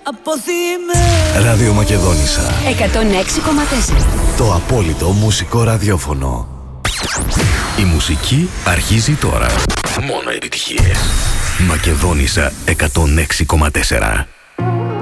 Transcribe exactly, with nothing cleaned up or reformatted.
αποθυμένο. Ράδιο Μακεδόνισσα εκατόν έξι κόμμα τέσσερα. Το απόλυτο μουσικό ραδιόφωνο. Η μουσική αρχίζει τώρα. Μόνο επιτυχίες. Μακεδόνισσα εκατόν έξι κόμμα τέσσερα.